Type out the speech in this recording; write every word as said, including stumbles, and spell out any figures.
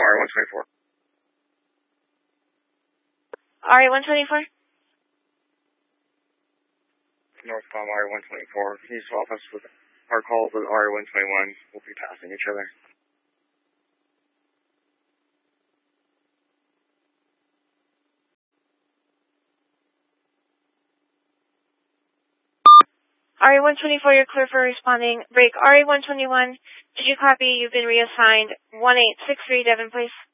R one twenty-four. R one twenty-four? Northbound R one twenty-four. Can you swap us with our call with R one twenty-one? We'll be passing each other. R one twenty-four, you're clear for responding. Break. R one twenty-one, did you copy? You've been reassigned. one eight six three Devon, please.